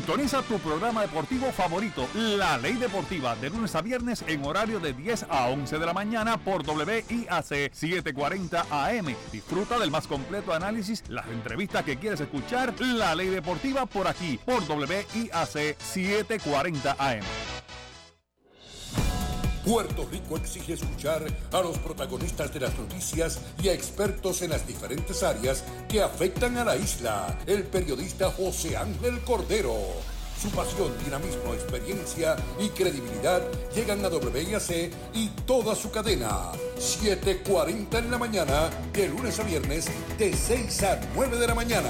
Sintoniza tu programa deportivo favorito, La Ley Deportiva, de lunes a viernes en horario de 10 a 11 de la mañana por WIAC 740 AM. Disfruta del más completo análisis, las entrevistas que quieres escuchar. La Ley Deportiva por aquí, por WIAC 740 AM. Puerto Rico exige escuchar a los protagonistas de las noticias y a expertos en las diferentes áreas que afectan a la isla. El periodista José Ángel Cordero. Su pasión, dinamismo, experiencia y credibilidad llegan a WIAC y toda su cadena. 7:40 en la mañana, de lunes a viernes, de 6 a 9 de la mañana.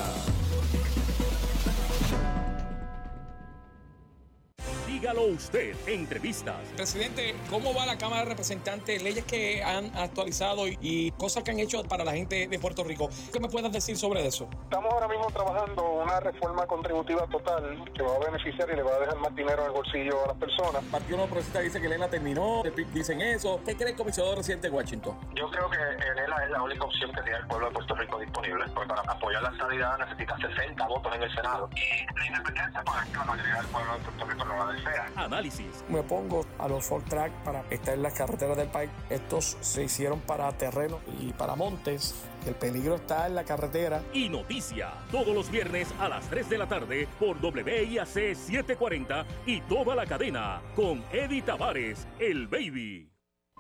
Dígalo usted, entrevistas. Presidente, ¿cómo va la Cámara de Representantes? Leyes que han actualizado y cosas que han hecho para la gente de Puerto Rico. ¿Qué me puedes decir sobre eso? Estamos ahora mismo trabajando una reforma contributiva total que va a beneficiar y le va a dejar más dinero al bolsillo a las personas. El Partido Nuevo Progresista dice que Lela terminó, dicen eso. ¿Qué cree el comisionado residente de Washington? Yo creo que Lela es la única opción que tiene el pueblo de Puerto Rico disponible, porque para apoyar la estadidad necesita 60 votos en el Senado. Y la independencia, pues es que la mayoría del pueblo de Puerto Rico no la desea. Análisis. Me opongo a los full track para estar en las carreteras del país. Estos se hicieron para terreno y para montes. El peligro está en la carretera. Y noticia, todos los viernes a las 3 de la tarde por WIAC 740 y toda la cadena con Eddie Tavares, el Baby.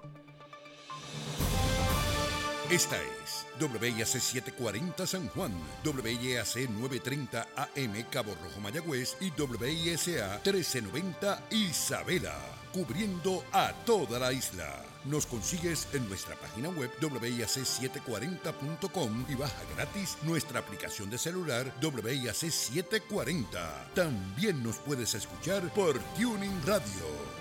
Esta es WIAC 740 San Juan, WIAC 930 AM Cabo Rojo Mayagüez y WISA 1390 Isabela, cubriendo a toda la isla. Nos consigues en nuestra página web WIAC740.com y baja gratis nuestra aplicación de celular WIAC 740. También nos puedes escuchar por Tuning Radio.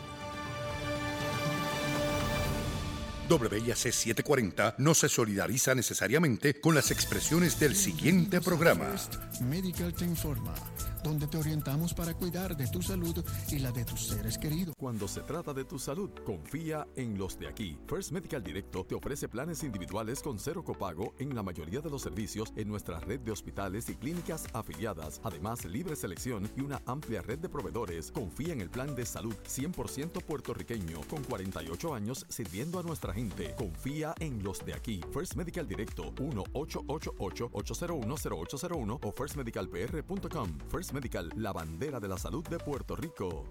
WIAC 740 no se solidariza necesariamente con las expresiones del siguiente programa. First Medical te informa, donde te orientamos para cuidar de tu salud y la de tus seres queridos. Cuando se trata de tu salud, confía en los de aquí. First Medical Directo te ofrece planes individuales con cero copago en la mayoría de los servicios en nuestra red de hospitales y clínicas afiliadas. Además, libre selección y una amplia red de proveedores. Confía en el plan de salud 100% puertorriqueño, con 48 años sirviendo a nuestra gente. Confía en los de aquí. First Medical Directo, 1-888-801-0801 o firstmedicalpr.com. First Medical, la bandera de la salud de Puerto Rico.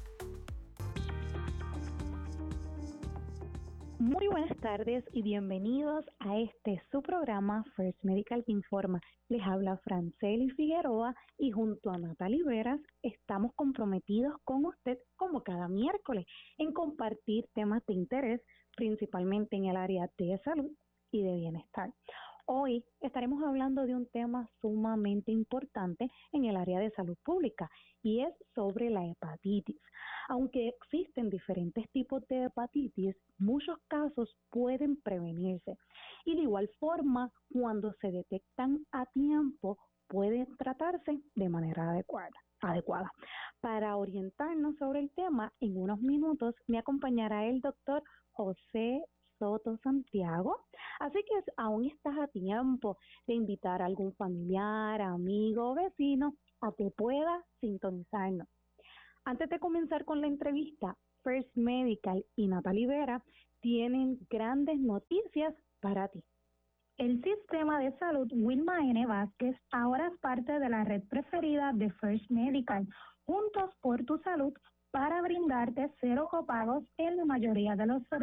Muy buenas tardes y bienvenidos a su programa First Medical que informa. Les habla Franceli Figueroa y junto a Natalie Veras estamos comprometidos con usted como cada miércoles en compartir temas de interés, principalmente en el área de salud y de bienestar. Hoy estaremos hablando de un tema sumamente importante en el área de salud pública y es sobre la hepatitis. Aunque existen diferentes tipos de hepatitis, muchos casos pueden prevenirse y de igual forma, cuando se detectan a tiempo, pueden tratarse de manera adecuada. Para orientarnos sobre el tema, en unos minutos me acompañará el doctor José Soto Santiago, así que aún estás a tiempo de invitar a algún familiar, amigo o vecino a que pueda sintonizarnos. Antes de comenzar con la entrevista, First Medical y Natalie Vera tienen grandes noticias para ti. El sistema de salud Wilma N. Vázquez ahora es parte de la red preferida de First Medical, Juntos por tu Salud, para brindarte cero copagos en la mayoría de los servicios.